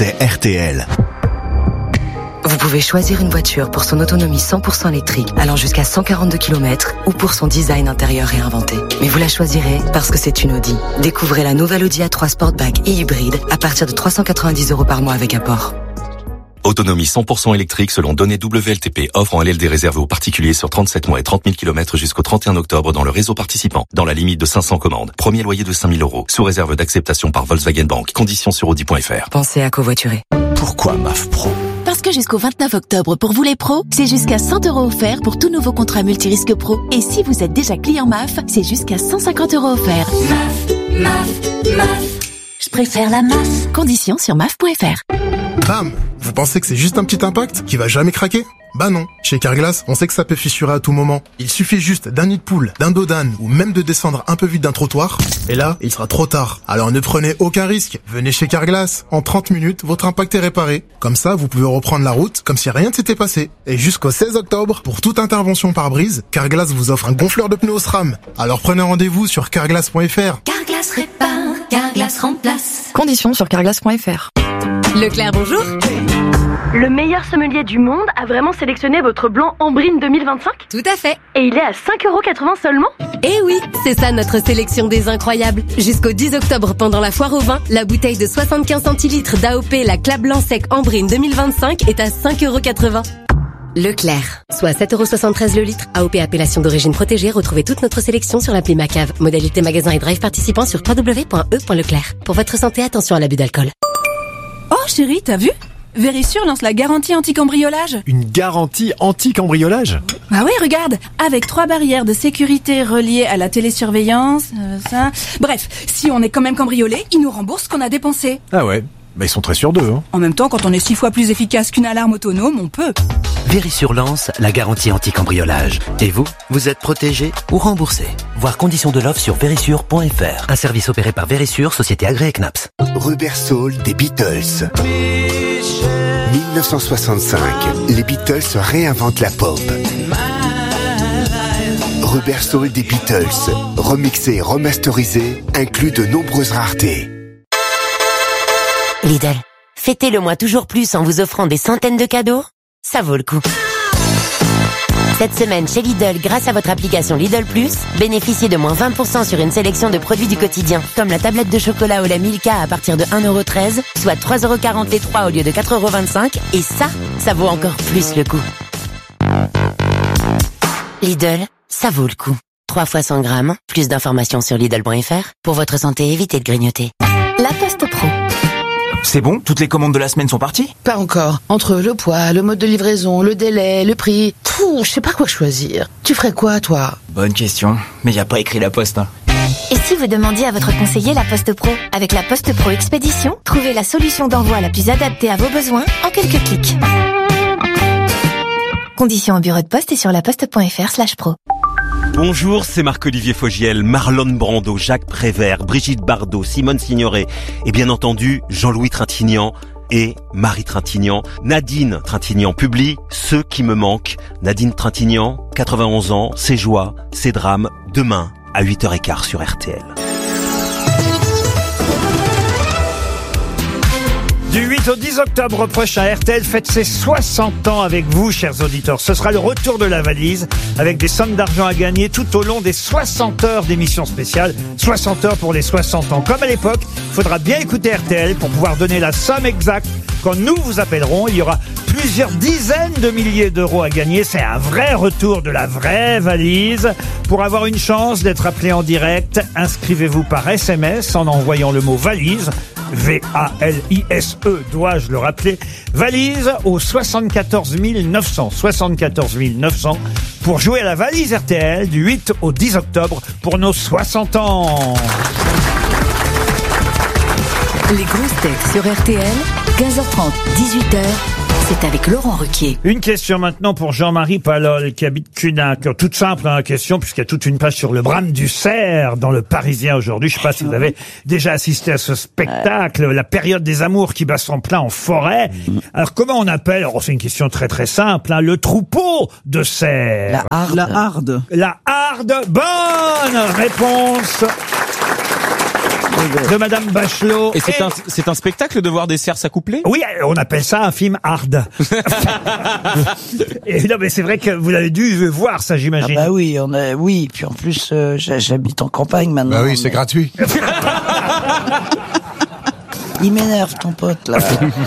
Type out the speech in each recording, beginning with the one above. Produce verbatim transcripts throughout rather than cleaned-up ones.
c'est R T L. Vous pouvez choisir une voiture pour son autonomie cent pour cent électrique allant jusqu'à cent quarante-deux kilomètres ou pour son design intérieur réinventé. Mais vous la choisirez parce que c'est une Audi. Découvrez la nouvelle Audi A trois Sportback et hybride à partir de trois cent quatre-vingt-dix euros par mois avec apport. Autonomie cent pour cent électrique selon données W L T P. Offre en L L D réservée aux particuliers sur trente-sept mois et trente mille kilomètres jusqu'au trente et un octobre dans le réseau participant. Dans la limite de cinq cents commandes. Premier loyer de cinq mille euros. Sous réserve d'acceptation par Volkswagen Bank. Conditions sur audi point f r. Pensez à covoiturer. Pourquoi M A F Pro ? Parce que jusqu'au vingt-neuf octobre, pour vous les pros, c'est jusqu'à cent euros offerts pour tout nouveau contrat multirisque pro. Et si vous êtes déjà client M A F, c'est jusqu'à cent cinquante euros offerts. M A F, M A F, M A F. Je préfère la M A F. Conditions sur M A F point f r. Bam! Vous pensez que c'est juste un petit impact qui va jamais craquer? Bah non. Chez Carglass, on sait que ça peut fissurer à tout moment. Il suffit juste d'un nid de poule, d'un dos d'âne ou même de descendre un peu vite d'un trottoir. Et là, il sera trop tard. Alors ne prenez aucun risque. Venez chez Carglass. En trente minutes, votre impact est réparé. Comme ça, vous pouvez reprendre la route comme si rien ne s'était passé. Et jusqu'au seize octobre, pour toute intervention par brise, Carglass vous offre un gonfleur de pneus SRAM. Alors prenez rendez-vous sur carglass point f r. Carglass répare, Carglass remplace. Conditions sur carglass point f r. Leclerc, bonjour. Le meilleur sommelier du monde a vraiment sélectionné votre blanc Ambrine deux mille vingt-cinq ? Tout à fait. Et il est à cinq euros quatre-vingts seulement ? Eh oui, c'est ça notre sélection des incroyables. Jusqu'au dix octobre, pendant la foire au vin, la bouteille de soixante-quinze centilitres d'A O P, la Clap Blanc Sec Ambrine deux mille vingt-cinq est à cinq euros quatre-vingts. Leclerc, soit sept euros soixante-treize le litre. A O P appellation d'origine protégée. Retrouvez toute notre sélection sur l'appli Macave. Modalité magasin et drive participant sur w w w point e point leclerc. Pour votre santé, attention à l'abus d'alcool. Oh chérie, t'as vu ? Vérissure lance la garantie anti-cambriolage. Une garantie anti-cambriolage ? Bah oui, regarde, avec trois barrières de sécurité reliées à la télésurveillance, euh, ça... Bref, si on est quand même cambriolé, ils nous remboursent ce qu'on a dépensé. Ah ouais, bah ils sont très sûrs d'eux. Hein. En même temps, quand on est six fois plus efficace qu'une alarme autonome, on peut. Vérissure lance la garantie anti-cambriolage. Et vous, vous êtes protégé ou remboursé ? Voir conditions de l'offre sur vérissure point f r. Un service opéré par Vérissure, société agréée C N A P S. Rubber Soul des Beatles. dix-neuf cent soixante-cinq, les Beatles réinventent la pop. Rubber Soul des Beatles, remixé et remasterisé, inclut de nombreuses raretés. Lidl, fêtez le mois toujours plus en vous offrant des centaines de cadeaux. Ça vaut le coup. Cette semaine, chez Lidl, grâce à votre application Lidl Plus, bénéficiez de moins vingt pour cent sur une sélection de produits du quotidien, comme la tablette de chocolat au lait Milka à partir de un euro treize, soit trois euros quarante les trois au lieu de quatre euros vingt-cinq, et ça, ça vaut encore plus le coup. Lidl, ça vaut le coup. trois fois cent grammes, plus d'informations sur Lidl point f r. Pour votre santé, évitez de grignoter. La Poste Pro. C'est bon ? Toutes les commandes de la semaine sont parties ? Pas encore. Entre le poids, le mode de livraison, le délai, le prix... Pouh, je sais pas quoi choisir. Tu ferais quoi, toi ? Bonne question. Mais y a pas écrit la Poste, hein. Et si vous demandiez à votre conseiller la Poste Pro ? Avec la Poste Pro Expédition, trouvez la solution d'envoi la plus adaptée à vos besoins en quelques clics. Conditions au bureau de poste et sur laposte point f r slash pro. Bonjour, c'est Marc-Olivier Fogiel, Marlon Brando, Jacques Prévert, Brigitte Bardot, Simone Signoret et bien entendu Jean-Louis Trintignant et Marie Trintignant. Nadine Trintignant publie Ceux qui me manquent. Nadine Trintignant, quatre-vingt-onze ans, ses joies, ses drames, demain à huit heures quinze sur R T L. Du huit au dix octobre prochain, R T L fête ses soixante ans avec vous, chers auditeurs. Ce sera le retour de la valise avec des sommes d'argent à gagner tout au long des soixante heures d'émission spéciale. soixante heures pour les soixante ans. Comme à l'époque, il faudra bien écouter R T L pour pouvoir donner la somme exacte. Quand nous vous appellerons, il y aura plusieurs dizaines de milliers d'euros à gagner. C'est un vrai retour de la vraie valise. Pour avoir une chance d'être appelé en direct, inscrivez-vous par S M S en envoyant le mot valise. V A L I S E, dois-je le rappeler, valise au soixante-quatorze mille neuf cents, soixante-quatorze mille neuf cents, pour jouer à la valise R T L du huit au dix octobre pour nos soixante ans. Les grosses têtes sur R T L, quinze heures trente, dix-huit heures. C'est avec Laurent Ruquier. Une question maintenant pour Jean-Marie Palol qui habite Cunac. Toute simple hein, question puisqu'il y a toute une page sur le brame du cerf dans le Parisien aujourd'hui. Je ne sais pas si vous avez déjà assisté à ce spectacle, la période des amours qui bat son plein en forêt. Alors comment on appelle, alors c'est une question très très simple, hein, le troupeau de cerfs. La harde. La harde. La harde. Bonne réponse de Madame Bachelot. Et c'est un, c'est un spectacle de voir des cerfs s'accoupler? Oui, on appelle ça un film hard. Et non, mais c'est vrai que vous avez dû voir ça, j'imagine. Ah bah oui, on a, oui. Puis en plus, euh, j'habite en campagne maintenant. Bah oui, c'est mais... gratuit. Il m'énerve, ton pote, là.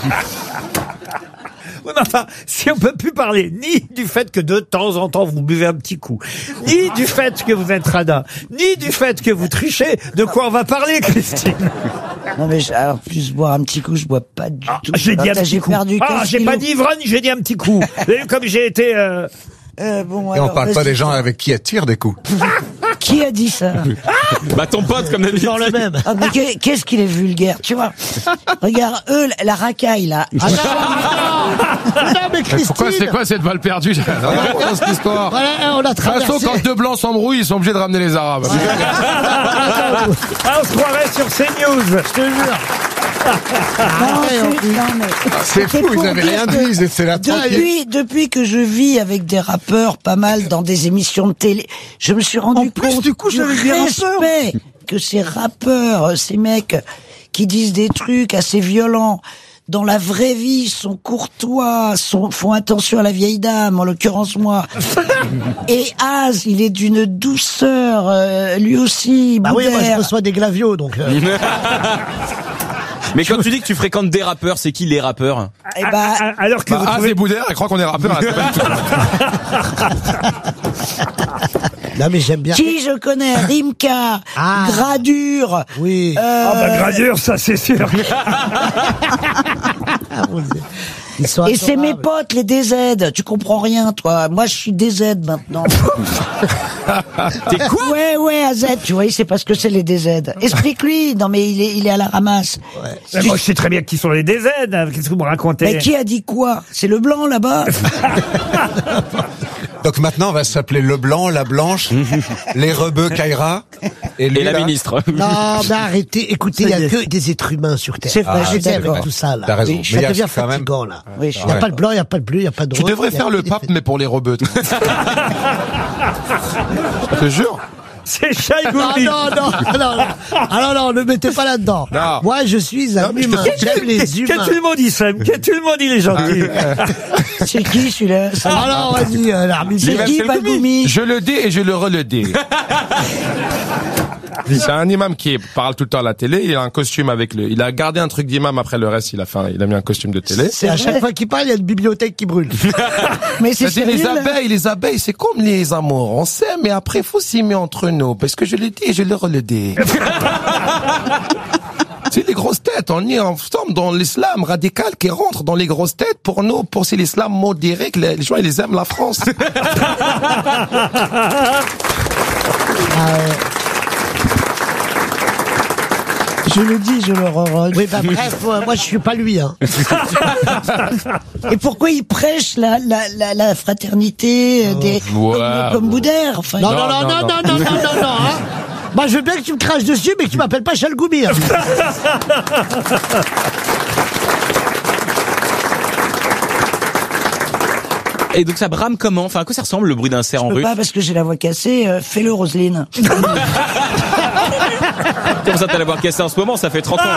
Oui, mais enfin, si on peut plus parler ni du fait que de temps en temps vous buvez un petit coup, ni du fait que vous êtes radin, ni du fait que vous trichez, de quoi on va parler, Christine? Non mais alors plus boire un petit coup, je bois pas du ah, tout. J'ai dit un petit coup. Perdu ah, j'ai pas dit ivrogne, j'ai dit un petit coup. Vous avez vu comme j'ai été. Euh... Euh, bon, Et alors, on parle pas des gens avec qui elle tire des coups. Qui a dit ça? Bah ton pote, comme d'habitude. Genre le même. Ah, mais qu'est-ce qu'il est vulgaire, tu vois? Regarde, eux, la racaille, là. Ah, non, non, mais Christine. Pourquoi, c'est quoi cette balle perdue? Dans cette histoire. Voilà, on a traversé. De toute façon, quand deux blancs s'embrouillent, ils sont obligés de ramener les Arabes. Ah, on se croirait sur CNews. Je te jure. Non, c'est, non, mais c'est fou, ils n'avaient rien dit, c'est la depuis, depuis que je vis avec des rappeurs pas mal dans des émissions de télé, je me suis rendu en plus, compte du coup, du j'avais des respect que ces rappeurs, ces mecs qui disent des trucs assez violents, dans la vraie vie, sont courtois, sont, font attention à la vieille dame, en l'occurrence moi. Et Az, il est d'une douceur, euh, lui aussi. Bah Boudère. oui, moi je reçois des glavios, donc... Euh... Mais quand tu dis que tu fréquentes des rappeurs, c'est qui les rappeurs? Eh bah, alors que bah, vous Ah, trouvez... c'est Boudère, elle croit qu'on est rappeur. Non mais j'aime bien. Qui je connais? Rimka, ah. Gradure. Oui. Euh... Ah bah Gradure, ça c'est sûr. Et c'est mes potes, les D Z. Tu comprends rien, toi. Moi, je suis D Z maintenant. T'es quoi? Ouais, ouais, A Z. Tu vois, il sait pas ce que c'est les D Z. Explique-lui. Non, mais il est, il est à la ramasse. Ouais. Tu... Moi, je sais très bien qui sont les D Z. Qu'est-ce que vous me racontez? Mais qui a dit quoi? C'est le blanc, là-bas. Donc maintenant, on va s'appeler le blanc, la blanche, les rebeux, Kaira. Et, lui, et la là. ministre. Non, mais arrêtez. Écoutez, il y a que des êtres humains sur Terre. C'est vrai, ah, j'étais avec tout ça, là. T'as raison. Oui, ça devient fatigant, là. Oui, il n'y a pas de blanc, il n'y a pas de bleu, il n'y a pas de Tu rose, devrais faire le pape, mais pour les rebeux. Je te jure. C'est Chaïgoumi. Non, non, non, non, non. Alors non, ne mettez pas là-dedans. Non. Moi, je suis un Non, humain. J'aime les humains. Qu'as-tu le mot dit, Sam? Qu'as-tu le mot dit, les gentils? C'est qui, celui-là? Alors, vas-y, euh, l'arbitre. C'est qui, Bagoumi? Je le dis et je le re-le dis. C'est un imam qui parle tout le temps à la télé. Il a un costume avec le. Il a gardé un truc d'imam après le reste. Il a fait. Un... Il a mis un costume de télé. C'est à chaque fois qu'il parle, il y a une bibliothèque qui brûle. Mais c'est sérieux, les abeilles, les abeilles, c'est comme les amours. On s'aime, mais après, faut s'aimer entre nous. Parce que je le dis et je le re-le dis. C'est les grosses têtes. On est ensemble dans l'islam radical qui rentre dans les grosses têtes. Pour nous, pour c'est l'islam modéré que les gens ils les aiment la France. Ah, ouais. Je le dis, je le re Oui, bah bref, euh, moi je suis pas lui. Hein. Et pourquoi il prêche la, la, la, la fraternité euh, des wow. comme, comme Boudère? Enfin, non, non, non, non, non, non, non, non, non, non, hein. Bah je veux bien que tu me craches dessus, mais que tu m'appelles pas Chalgoumi. Hein. Et donc ça brame comment? Enfin, à quoi ça ressemble le bruit d'un cerf en Je peux ruche? pas parce que j'ai la voix cassée. Euh, Fais-le, Roselyne. Comme ça, t'as la voix cassée en ce moment, ça fait trente ans.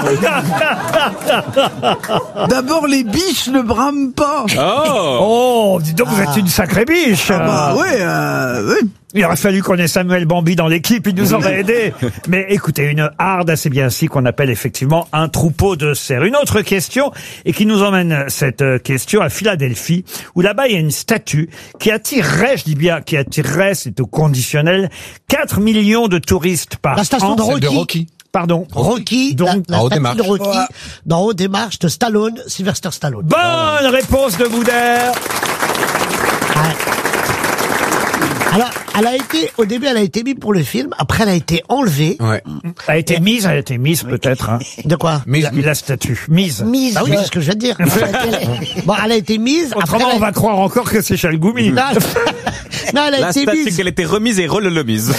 D'abord, les biches ne brament pas. Oh, oh dis donc, vous êtes une sacrée biche. Ah bah oui, euh, oui. Il aurait fallu qu'on ait Samuel Bambi dans l'équipe, il nous aurait aidé. Mais écoutez, une harde, c'est bien ainsi qu'on appelle effectivement un troupeau de cerfs. Une autre question, et qui nous emmène cette question à Philadelphie, où là-bas il y a une statue qui attirerait, je dis bien, qui attirerait, c'est au conditionnel, quatre millions de touristes par an. La station de Rocky. de Rocky. Pardon. Rocky, Donc, la, la en haut statue démarche. de Rocky, dans Haute Démarche de Stallone, Sylvester Stallone. Bonne réponse de Boudère. Ah. Alors, elle a été, au début, elle a été mise pour le film, après elle a été enlevée. Ouais. Elle a été mise, elle a été mise peut-être. Hein. De quoi? La, la statue. Mise. Mise. Ah oui, c'est ce que je viens de dire. Bon, elle a été mise. Autrement, après, on va croire encore que c'est Chalgoumi. Non, non, elle a la été statue mise. qu'elle était remise et re-le-mise.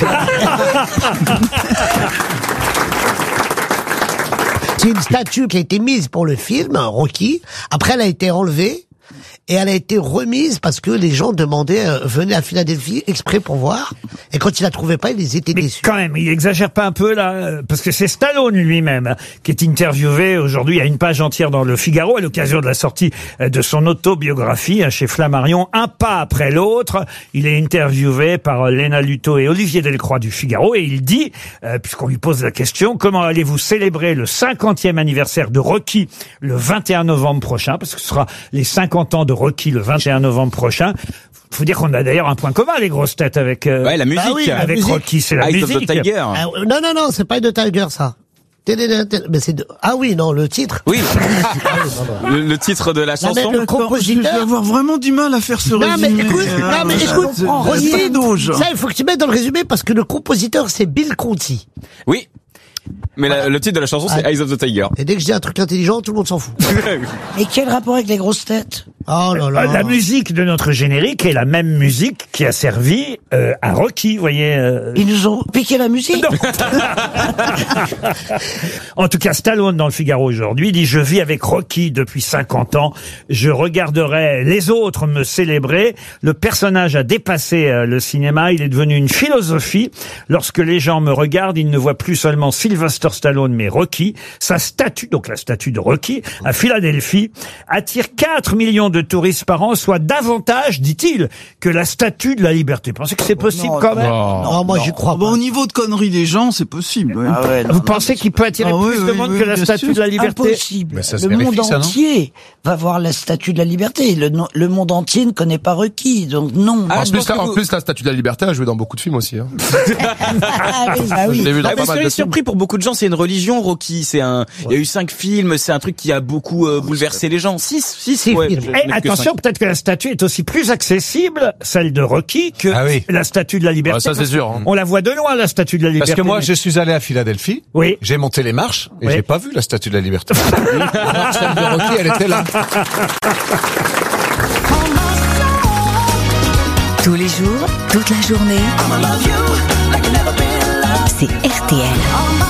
C'est une statue qui a été mise pour le film, Rocky. Après, elle a été enlevée. Et elle a été remise parce que les gens demandaient, euh, venaient à Philadelphie exprès pour voir. Et quand ils la trouvaient pas, ils étaient Mais déçus. quand même, il exagère pas un peu là, euh, parce que c'est Stallone lui-même qui est interviewé aujourd'hui. Il y a une page entière dans le Figaro à l'occasion de la sortie euh, de son autobiographie hein, chez Flammarion, un pas après l'autre. Il est interviewé par euh, Léna Luto et Olivier Delcroix du Figaro et il dit, euh, puisqu'on lui pose la question, comment allez-vous célébrer le cinquantième anniversaire de Rocky le vingt et un novembre prochain, parce que ce sera les cinquante ans de Rocky le vingt et un novembre prochain. Faut dire qu'on a d'ailleurs un point commun, les grosses têtes, avec euh, Ouais, la musique. Bah oui, la avec musique. Rocky, c'est la Eyes of musique. the Tiger. Ah, non, non, non, c'est pas de Tiger, ça. Mais c'est de... Ah oui, non, le titre. Oui. le, le titre de la Non, mais chanson. le compositeur. Je vais avoir vraiment du mal à faire ce Non, mais résumé. écoute, Euh, non, mais écoute, c'est- Rossi, c'est doge. ça, il faut que tu mettes dans le résumé parce que le compositeur, c'est Bill Conti. Oui. Mais la- le titre de la chanson, c'est Ah. Eyes of the Tiger. Et dès que je dis un truc intelligent, tout le monde s'en fout. Et quel rapport avec les grosses têtes? Oh là là. La musique de notre générique est la même musique qui a servi euh, à Rocky, vous voyez. euh. Ils nous ont piqué la musique. En tout cas, Stallone dans le Figaro aujourd'hui dit « Je vis avec Rocky depuis cinquante ans. Je regarderai les autres me célébrer. Le personnage a dépassé euh, le cinéma. Il est devenu une philosophie. Lorsque les gens me regardent, ils ne voient plus seulement Sylvester Stallone, mais Rocky. Sa statue, donc la statue de Rocky, à Philadelphie, attire quatre millions de touristes par an, soit davantage, dit-il, que la statue de la Liberté. Pensez que c'est possible Non, quand même? Non, moi, j'y crois Bon, pas. au niveau de conneries des gens, c'est possible. ouais. Ah ouais, non, Vous non, pensez qu'il peut attirer Ah oui, plus de oui, monde oui, que la bien statue sûr. de la Liberté? impossible. Mais ça se Le vérifie, monde ça, non entier va voir la statue de la liberté. Le, no- le monde entier ne connaît pas Rocky, donc non. Ah, En je plus, pense la, que en vous- plus, la statue de la liberté a joué dans beaucoup de films aussi. Hein. Ah oui, bah oui. Je l'ai vu dans Ah, mais pas ce mal qui de est films. surpris pour beaucoup de gens, c'est une religion, Rocky. C'est un, il y a eu cinq films, c'est un truc qui a beaucoup euh, bouleversé les gens. Six, six, Six ouais, films. je- je Et n'ai que attention, cinq. peut-être que la statue est aussi plus accessible, celle de Rocky, que Ah oui. la statue de la Liberté. Ouais, ça, c'est Parce sûr, hein. On la voit de loin, la statue de la Liberté. Parce que moi, mais- je suis allé à Philadelphie. Oui. J'ai monté les marches et Oui. j'ai pas vu la statue de la Liberté. Alors, celle de Rocky, elle était là. Tous les jours, toute la journée, c'est R T L.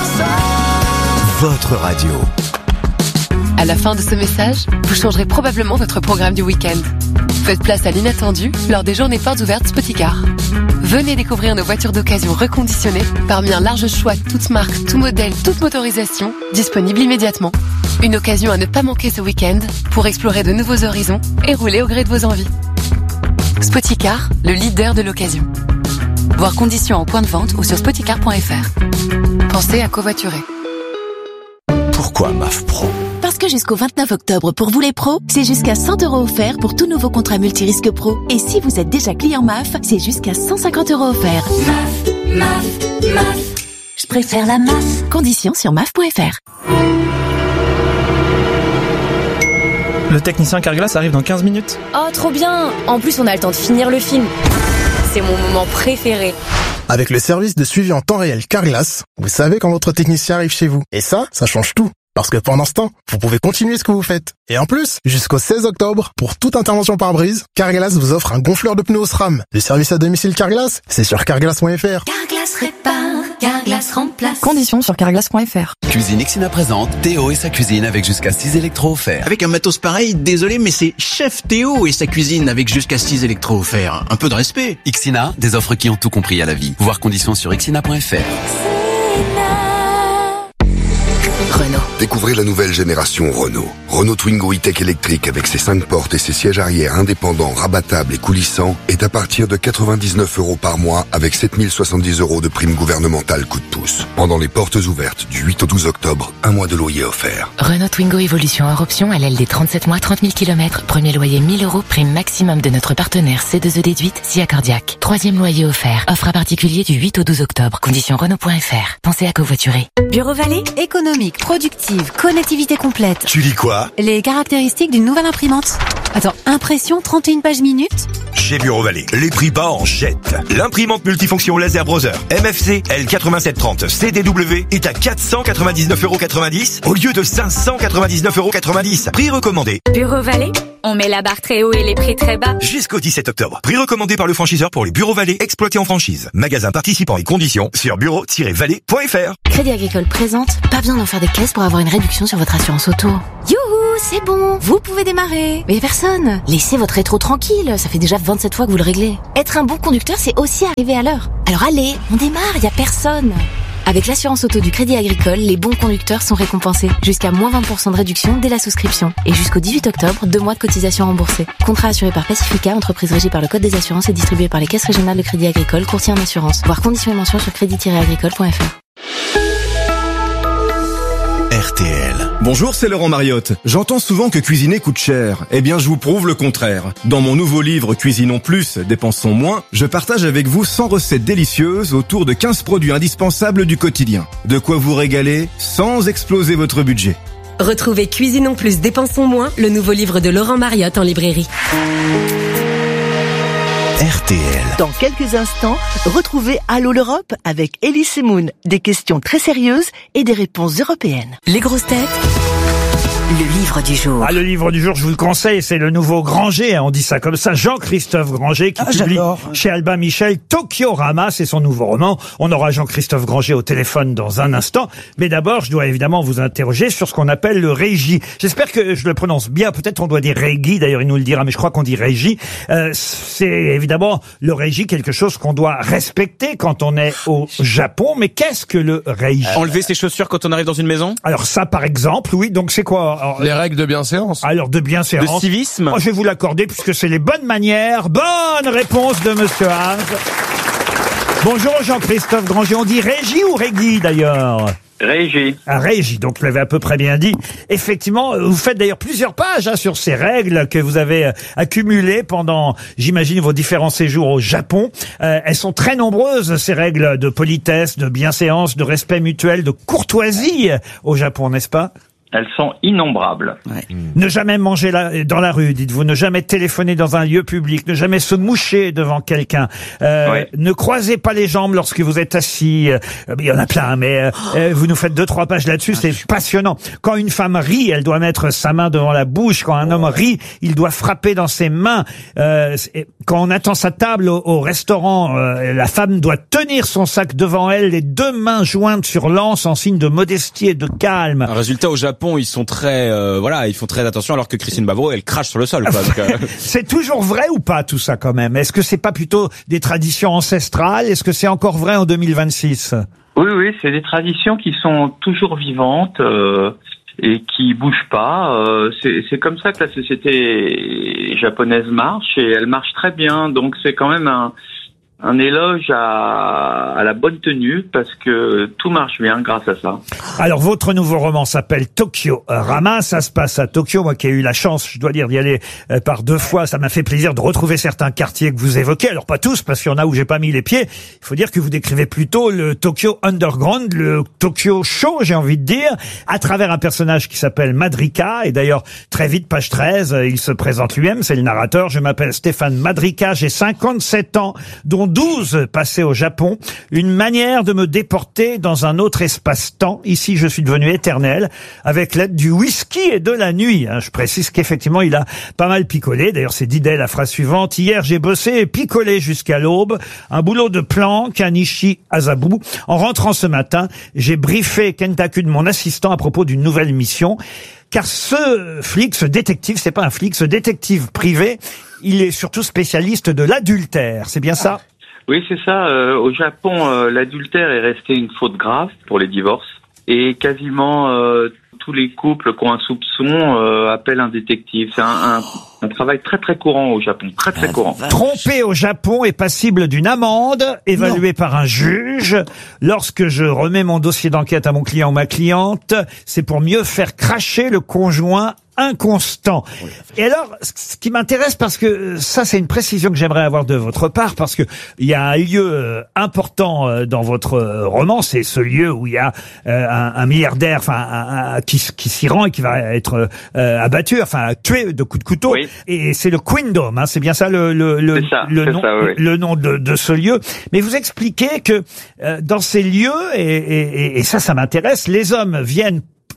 Votre radio. À la fin de ce message, vous changerez probablement votre programme du week-end. Faites place à l'inattendu lors des journées portes ouvertes Spoticar. Venez découvrir nos voitures d'occasion reconditionnées parmi un large choix de toutes marques, tout modèle, toute motorisation, disponible immédiatement. Une occasion à ne pas manquer ce week-end pour explorer de nouveaux horizons et rouler au gré de vos envies. Spoticar, le leader de l'occasion. Voir conditions en point de vente ou sur spoticar point f r. Pensez à covoiturer. Pourquoi M A F Pro? Parce que jusqu'au vingt-neuf octobre, pour vous les pros, c'est jusqu'à cent euros offerts pour tout nouveau contrat multirisque pro. Et si vous êtes déjà client M A F, c'est jusqu'à cent cinquante euros offerts. M A F, M A F, M A F. Je préfère la M A F. Conditions sur M A F point f r. Le technicien Carglass arrive dans quinze minutes. Oh, trop bien! En plus, on a le temps de finir le film. C'est mon moment préféré. Avec le service de suivi en temps réel Carglass, vous savez quand votre technicien arrive chez vous. Et ça, ça change tout. Parce que pendant ce temps, vous pouvez continuer ce que vous faites. Et en plus, jusqu'au seize octobre, pour toute intervention par brise, Carglass vous offre un gonfleur de pneus au SRAM. Le service à domicile Carglass, c'est sur carglass point f r. Carglass répare, Carglass remplace. Conditions sur carglass point f r. Cuisine Ixina présente Théo et sa cuisine avec jusqu'à six électros offerts. Avec un matos pareil, désolé, mais c'est Chef Théo et sa cuisine avec jusqu'à six électros offerts. Un peu de respect. Ixina, des offres qui ont tout compris à la vie. Voir conditions sur ixina point f r. Renault. Découvrez la nouvelle génération Renault. Renault Twingo e-Tech électrique avec ses cinq portes et ses sièges arrière indépendants, rabattables et coulissants est à partir de quatre-vingt-dix-neuf euros par mois avec sept mille soixante-dix euros de prime gouvernementale coup de pouce. Pendant les portes ouvertes du huit au douze octobre, un mois de loyer offert. Renault Twingo Evolution hors option à l'aile des trente-sept mois, trente mille kilomètres. Premier loyer mille euros, prime maximum de notre partenaire C deux E déduite, S I A Cardiaque. Troisième loyer offert. Offre à particulier du huit au douze octobre. Conditions Renault point f r. Pensez à covoiturer. Bureau Vallée, économique, productive, connectivité complète. Tu dis quoi? Les caractéristiques d'une nouvelle imprimante. Attends, impression trente et une pages minutes. Chez Bureau Vallée, les prix bas en jette. L'imprimante multifonction laser browser M F C L quatre-vingt-sept trente C D W est à quatre cent quatre-vingt-dix-neuf euros quatre-vingt-dix au lieu de cinq cent quatre-vingt-dix-neuf euros quatre-vingt-dix. Prix recommandé. Bureau Vallée, on met la barre très haut et les prix très bas. Jusqu'au dix-sept octobre. Prix recommandé par le franchiseur pour les bureaux Vallée exploités en franchise. Magasin participant et conditions sur bureau tiret vallée point f r. Crédit Agricole présente, pas besoin d'en faire des caisses pour avoir une réduction sur votre assurance auto. Youhou, c'est bon, vous pouvez démarrer. Mais y a personne. Laissez votre rétro tranquille, ça fait déjà vingt-sept fois que vous le réglez. Être un bon conducteur, c'est aussi arriver à l'heure. Alors allez, on démarre, y a personne. Avec l'assurance auto du Crédit Agricole, les bons conducteurs sont récompensés. Jusqu'à moins vingt pour cent de réduction dès la souscription. Et jusqu'au dix-huit octobre, deux mois de cotisation remboursée. Contrat assuré par Pacifica, entreprise régie par le Code des assurances et distribué par les caisses régionales de Crédit Agricole, courtier en assurance. Voir conditions et mentions sur crédit tiret agricole point f r. R T L. Bonjour, c'est Laurent Mariotte. J'entends souvent que cuisiner coûte cher. Eh bien, je vous prouve le contraire. Dans mon nouveau livre Cuisinons plus, dépensons moins, je partage avec vous cent recettes délicieuses autour de quinze produits indispensables du quotidien. De quoi vous régaler sans exploser votre budget. Retrouvez Cuisinons plus, dépensons moins, le nouveau livre de Laurent Mariotte en librairie. R T L. Dans quelques instants, retrouvez Allô l'Europe avec Elise Moon. Des questions très sérieuses et des réponses européennes. Les grosses têtes. Le livre du jour. Ah, le livre du jour, je vous le conseille, c'est le nouveau Granger, hein, on dit ça comme ça, Jean-Christophe Granger, qui Ah, publie j'adore. chez Albin Michel Tokyo-Rama, c'est son nouveau roman. On aura Jean-Christophe Granger au téléphone dans un instant. Mais d'abord, je dois évidemment vous interroger sur ce qu'on appelle le régie. J'espère que je le prononce bien, peut-être on doit dire régie, d'ailleurs il nous le dira, mais je crois qu'on dit régie. Euh, c'est évidemment le régie, quelque chose qu'on doit respecter quand on est au Japon. Mais qu'est-ce que le régie? Enlever ses chaussures quand on arrive dans une maison? Alors ça, par exemple, oui, donc c'est quoi? Alors, Les règles de bienséance. Alors, de bienséance. De civisme. Oh, je vais vous l'accorder puisque c'est les bonnes manières. Bonne réponse de Monsieur Hans. Bonjour Jean-Christophe Granger. On dit régie ou régie d'ailleurs? Régie. Ah, régie, donc vous l'avez à peu près bien dit. Effectivement, vous faites d'ailleurs plusieurs pages hein, sur ces règles que vous avez euh, accumulées pendant, j'imagine, vos différents séjours au Japon. Euh, elles sont très nombreuses, ces règles de politesse, de bienséance, de respect mutuel, de courtoisie euh, au Japon, n'est-ce pas? Elles sont innombrables. Ouais. Ne jamais manger la, dans la rue, dites-vous. Ne jamais téléphoner dans un lieu public. Ne jamais se moucher devant quelqu'un. Euh, ouais. Ne croisez pas les jambes lorsque vous êtes assis. Euh, il y en a plein, mais euh, euh, vous nous faites deux, trois pages là-dessus. C'est passionnant. Quand une femme rit, elle doit mettre sa main devant la bouche. Quand un homme rit, il doit frapper dans ses mains. Euh, quand on attend sa table au, au restaurant, euh, la femme doit tenir son sac devant elle, les deux mains jointes sur l'anse en signe de modestie et de calme. Un résultat au Japon. Ils sont très, euh, voilà, ils font très attention, alors que Christine Bavro, elle crache sur le sol, quoi. Donc, euh... c'est toujours vrai ou pas tout ça quand même? Est-ce que c'est pas plutôt des traditions ancestrales? Est-ce que c'est encore vrai en deux mille vingt-six? Oui, oui, c'est des traditions qui sont toujours vivantes euh, et qui bougent pas. Euh, c'est, c'est comme ça que la société japonaise marche et elle marche très bien. Donc c'est quand même un Un éloge à, à la bonne tenue parce que tout marche bien grâce à ça. Alors votre nouveau roman s'appelle Tokyo-Rama, ça se passe à Tokyo, moi qui ai eu la chance, je dois dire, d'y aller euh, par deux fois, ça m'a fait plaisir de retrouver certains quartiers que vous évoquez, alors pas tous parce qu'il y en a où j'ai pas mis les pieds. Il faut dire que vous décrivez plutôt le Tokyo Underground, le Tokyo Show, j'ai envie de dire, à travers un personnage qui s'appelle Madrika, et d'ailleurs très vite, page treize, il se présente lui-même, c'est le narrateur, je m'appelle Stéphane Madrika, j'ai cinquante-sept ans, dont douze passés au Japon, une manière de me déporter dans un autre espace-temps. Ici, je suis devenu éternel avec l'aide du whisky et de la nuit. Je précise qu'effectivement, il a pas mal picolé. D'ailleurs, c'est d'idée la phrase suivante. Hier, j'ai bossé et picolé jusqu'à l'aube. Un boulot de planque à Nishi Azabu. En rentrant ce matin, j'ai briefé Kentaku de mon assistant à propos d'une nouvelle mission. Car ce flic, ce détective, c'est pas un flic, ce détective privé, il est surtout spécialiste de l'adultère. C'est bien ça? Oui, c'est ça. Euh, au Japon, euh, l'adultère est resté une faute grave pour les divorces. Et quasiment euh, tous les couples qui ont un soupçon euh, appellent un détective. C'est un, un, un travail très très courant au Japon. Très très courant. Tromper au Japon est passible d'une amende évaluée par un juge. Lorsque je remets mon dossier d'enquête à mon client ou ma cliente, c'est pour mieux faire cracher le conjoint inconstant. Et alors, ce qui m'intéresse, parce que ça, c'est une précision que j'aimerais avoir de votre part, parce que il y a un lieu important dans votre roman, c'est ce lieu où il y a euh, un, un milliardaire, enfin, un, un, qui, qui s'y rend et qui va être euh, abattu, enfin, tué de coups de couteau. Oui. Et c'est le Queendom, hein, c'est bien ça le le le, ça, le nom ça, oui. le nom de, de ce lieu. Mais vous expliquez que euh, dans ces lieux, et, et, et ça, ça m'intéresse, les hommes viennent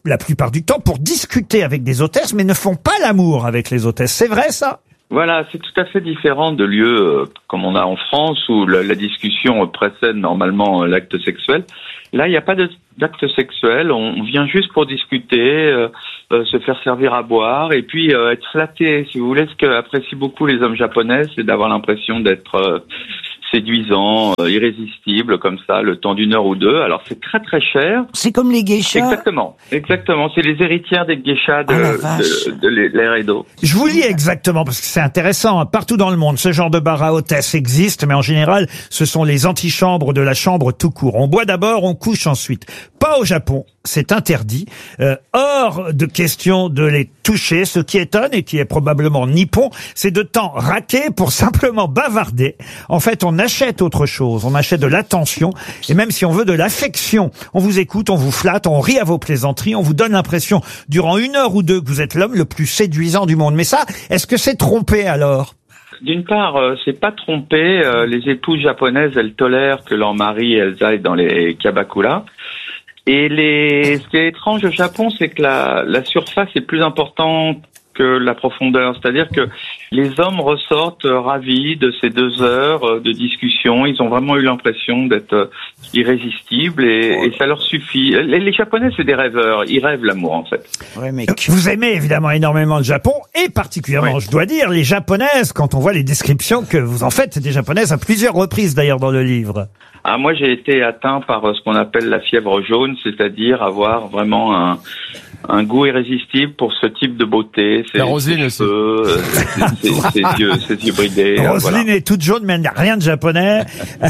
la plupart du temps pour discuter avec des hôtesses, mais ne font pas l'amour avec les hôtesses. C'est vrai, ça? Voilà, c'est tout à fait différent de lieux euh, comme on a en France où la, la discussion précède normalement euh, l'acte sexuel. Là, il n'y a pas de, d'acte sexuel, on, on vient juste pour discuter, euh, euh, se faire servir à boire et puis euh, être flatté. Si vous voulez, ce qu'apprécient beaucoup les hommes japonais, c'est d'avoir l'impression d'être euh, séduisant, euh, irrésistible, comme ça, le temps d'une heure ou deux. Alors, c'est très très cher. C'est comme les geishas. Exactement, exactement. C'est les héritières des geishas de, Ah, de, de, de l'ère Edo. Je vous lis exactement, parce que c'est intéressant. Partout dans le monde, ce genre de bar à hôtesse existe, mais en général, ce sont les antichambres de la chambre tout court. On boit d'abord, on couche ensuite. Pas au Japon, c'est interdit. Euh, hors de question de les toucher. Ce qui étonne, et qui est probablement nippon, c'est de temps raqué pour simplement bavarder. En fait, on achète autre chose. On achète de l'attention. Et même si on veut de l'affection, on vous écoute, on vous flatte, on rit à vos plaisanteries, on vous donne l'impression, durant une heure ou deux, que vous êtes l'homme le plus séduisant du monde. Mais ça, est-ce que c'est trompé alors? D'une part, euh, c'est pas trompé. Euh, les épouses japonaises, elles tolèrent que leurs maris, elles aillent dans les kabakulas. Et les, ce qui est étrange au Japon, c'est que la, la surface est plus importante que la profondeur. C'est-à-dire que les hommes ressortent ravis de ces deux heures de discussion. Ils ont vraiment eu l'impression d'être irrésistibles et, et ça leur suffit. Les, les Japonais, c'est des rêveurs. Ils rêvent l'amour, en fait. Ouais, mais... Vous aimez évidemment énormément le Japon et particulièrement, oui. je dois dire, les Japonaises, quand on voit les descriptions que vous en faites des Japonaises à plusieurs reprises d'ailleurs dans le livre. Ah, moi, j'ai été atteint par ce qu'on appelle la fièvre jaune, c'est-à-dire avoir vraiment un, un goût irrésistible pour ce type de beauté. La Roselyne aussi. Ses yeux, ses yeux bridés. Roselyne voilà. est toute jaune, mais elle n'a rien de japonais.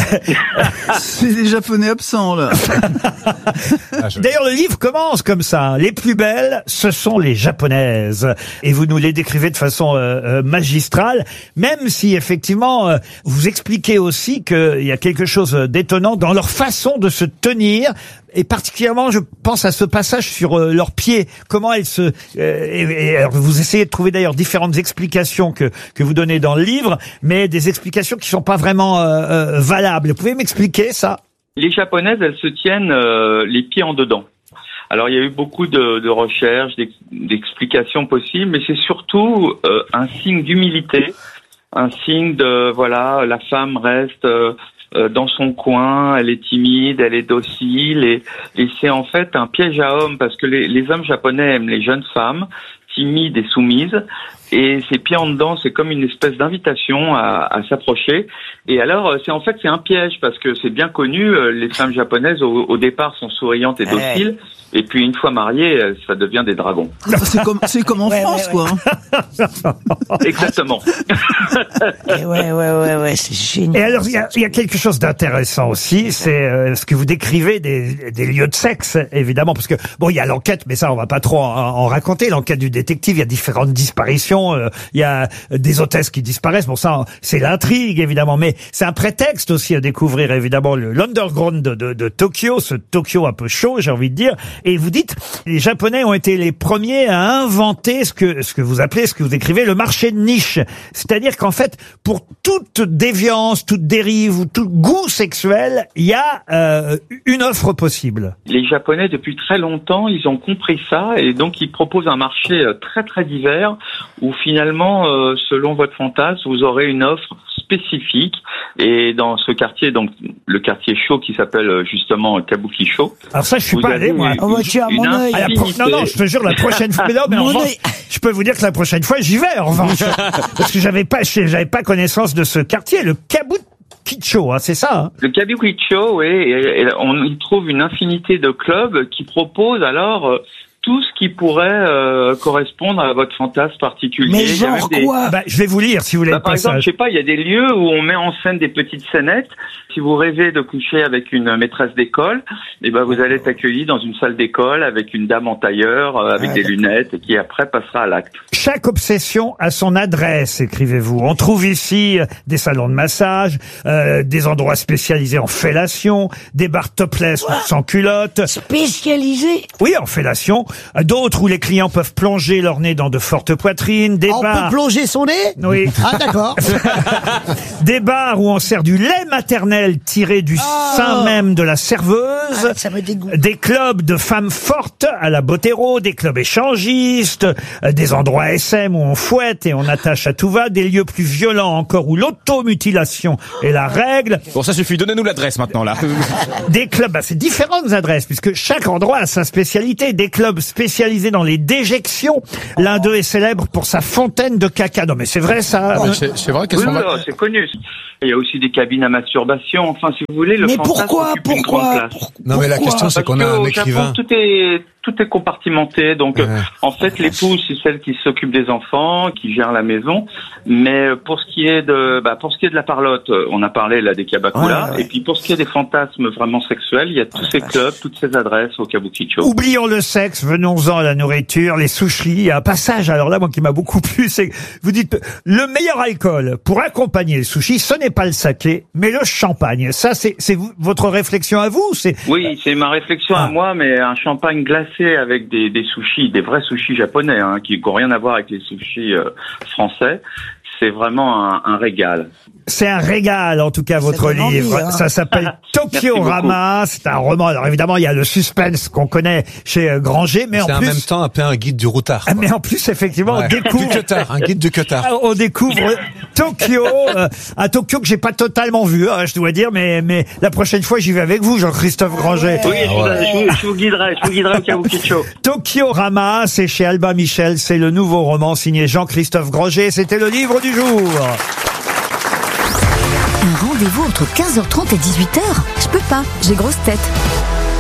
C'est des Japonais absents, là. D'ailleurs, le livre commence comme ça. Les plus belles, ce sont les Japonaises. Et vous nous les décrivez de façon euh, euh, magistrale, même si effectivement, euh, vous expliquez aussi qu'il y a quelque chose d'étonnant dans leur façon de se tenir. Et particulièrement, je pense à ce passage sur euh, leurs pieds. Comment elles se... Euh, et, et, alors vous essayez de trouver d'ailleurs différentes explications que que vous donnez dans le livre, mais des explications qui sont pas vraiment euh, euh, valables. Vous pouvez m'expliquer ça? Les Japonaises, elles se tiennent euh, les pieds en dedans. Alors il y a eu beaucoup de, de recherches, d'explications possibles, mais c'est surtout euh, un signe d'humilité, un signe de voilà, la femme reste euh, dans son coin, elle est timide, elle est docile, et, et c'est en fait un piège à hommes parce que les, les hommes japonais aiment les jeunes femmes timides et soumises. Et ces pieds en dedans, c'est comme une espèce d'invitation à, à s'approcher. Et alors, c'est en fait, c'est un piège parce que c'est bien connu, les femmes japonaises au, au départ sont souriantes et dociles. Et puis une fois mariées, ça devient des dragons. C'est comme, c'est comme en ouais, France, ouais, ouais. quoi. Exactement. Et ouais, ouais, ouais, ouais, c'est génial. Et alors, il y a, il y a quelque chose d'intéressant aussi, c'est euh, ce que vous décrivez des, des lieux de sexe, évidemment, parce que bon, il y a l'enquête, mais ça, on va pas trop en, en raconter. L'enquête du détective, il y a différentes disparitions, euh, il y a des hôtesses qui disparaissent. Bon, ça, c'est l'intrigue, évidemment, mais c'est un prétexte aussi à découvrir, évidemment, le l'underground de, de, de Tokyo, ce Tokyo un peu chaud, j'ai envie de dire. Et vous dites, les Japonais ont été les premiers à inventer ce que ce que vous appelez, ce que vous écrivez, le marché de niche. C'est-à-dire qu'en fait, pour toute déviance, toute dérive ou tout goût sexuel, il y a euh, une offre possible. Les Japonais, depuis très longtemps, ils ont compris ça et donc ils proposent un marché très très divers où finalement, euh, selon votre fantasme, vous aurez une offre spécifique. Et dans ce quartier, donc le quartier chaud qui s'appelle justement Kabuki-cho. Alors ça, je suis pas allé, moi. Oh, bah, tu as mon œil. Non, non, je te jure, la prochaine fois, mais non, mais en revanche, je peux vous dire que la prochaine fois, j'y vais, en revanche. Parce que j'avais pas, j'avais pas connaissance de ce quartier, le Kabuki-cho, hein, c'est ça, hein. Le Kabuki-cho, oui, et, et on y trouve une infinité de clubs qui proposent alors euh, tout ce qui pourrait euh, correspondre à votre fantasme particulier. Mais genre des... quoi bah, je vais vous lire, si vous voulez, bah, le par passage. exemple, je sais pas, il y a des lieux où on met en scène des petites scénettes. Si vous rêvez de coucher avec une maîtresse d'école, eh ben vous allez être accueilli dans une salle d'école avec une dame en tailleur, euh, avec ouais. des lunettes, et qui après passera à l'acte. Chaque obsession a son adresse, écrivez-vous. On trouve ici des salons de massage, euh, des endroits spécialisés en fellation, des bars topless ou sans culotte. Spécialisés? Oui, en fellation. D'autres où les clients peuvent plonger leur nez dans de fortes poitrines. Des Ah, on bars... peut plonger son nez? Oui. Ah, d'accord. Des bars où on sert du lait maternel tiré du Oh. sein même de la serveuse. Ah, ça me dégoûte. Des clubs de femmes fortes à la Botero, des clubs échangistes, euh, des endroits S M où on fouette et on attache à tout va, des lieux plus violents encore où l'automutilation est la règle. Bon, ça suffit. Donnez-nous l'adresse maintenant, là. Des clubs, bah, c'est différentes adresses, puisque chaque endroit a sa spécialité. Des clubs spécialisés dans les déjections. L'un d'eux est célèbre pour sa fontaine de caca. Non, mais c'est vrai, ça. Ouais, c'est c'est vrai qu'elles Oui, sont. oui, c'est connu. Il y a aussi des cabines à masturbation. Enfin, si vous voulez, le Mais fantasme pourquoi occupe une Pourquoi grande place. Non, mais la Pourquoi question, c'est Parce qu'on a un qu'au écrivain. Japon, tout est tout est compartimenté. Donc, Ouais. euh, en fait, l'épouse c'est celle qui s'occupe des enfants, qui gère la maison. Mais euh, pour ce qui est de, bah, pour ce qui est de la parlotte, euh, on a parlé là des Kabakula. Ouais, ouais. Et puis pour ce qui est des fantasmes vraiment sexuels, il y a tous ces clubs, toutes ces adresses au Kabukicho. Oublions le sexe, venons-en à la nourriture, les sushis. Il y a un passage, alors là, moi, qui m'a beaucoup plu, c'est que vous dites, le meilleur alcool pour accompagner les sushis, ce n'est pas le saké, mais le champagne. Ça, c'est, c'est vous- votre réflexion à vous, c'est... Oui, c'est ma réflexion Ah. à moi, mais un champagne glacé avec des, des sushis, des vrais sushis japonais, hein, qui n'ont rien à voir avec les sushis euh, français, c'est vraiment un, un régal. C'est un régal, en tout cas, votre donne envie, livre. hein. Ça s'appelle Merci Tokyo beaucoup. Rama. C'est un roman. Alors évidemment, il y a le suspense qu'on connaît chez euh, Granger, mais en C'est en plus... même temps un peu un guide du routard. Ah, mais en plus, effectivement, Ouais. on découvre... Du cutard, un guide du cutard. Ah, on découvre Tokyo, euh, un Tokyo que j'ai pas totalement vu, hein, je dois dire, mais, mais la prochaine fois, j'y vais avec vous, Jean-Christophe Granger. Oui, je, vous, je, vous, je vous guiderai, je vous guiderai au Kabukicho. Tokyo Rama, c'est chez Albin Michel, c'est le nouveau roman signé Jean-Christophe Granger, c'était le livre du jour. Un rendez-vous entre quinze heures trente et dix-huit heures? Je peux pas, j'ai grosse tête.